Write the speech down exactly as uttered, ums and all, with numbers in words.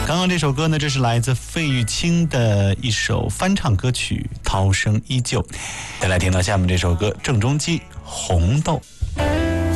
刚刚这首歌呢，这是来自费玉清的一首翻唱歌曲《涛声依旧》。再来听到下面这首歌，郑中基《红豆》。